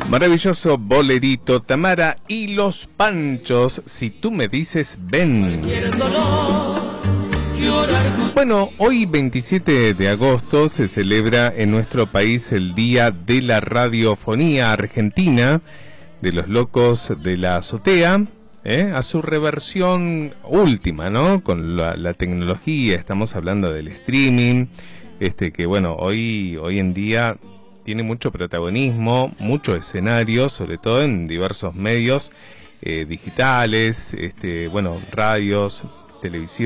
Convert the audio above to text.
Maravilloso bolerito, Tamara y los Panchos, si tú me dices ven. Bueno, hoy 27 de agosto se celebra en nuestro país el Día de la Radiofonía Argentina, de los locos de la azotea, a su reversión última, ¿no? Con la tecnología, estamos hablando del streaming, que bueno, hoy en día tiene mucho protagonismo, mucho escenario, sobre todo en diversos medios digitales, bueno, radios, televisión.